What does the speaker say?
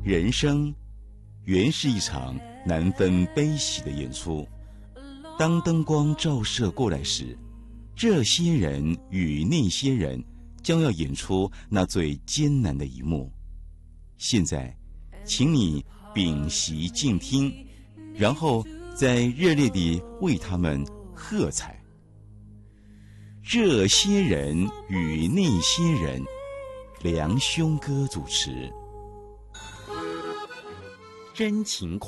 人生原是一场难分悲喜的演出。当灯光照射过来时，这些人与那些人将要演出那最艰难的一幕。现在，请你屏息静听，然后再热烈地为他们喝彩。这些人与那些人，梁兄哥主持。 真情话。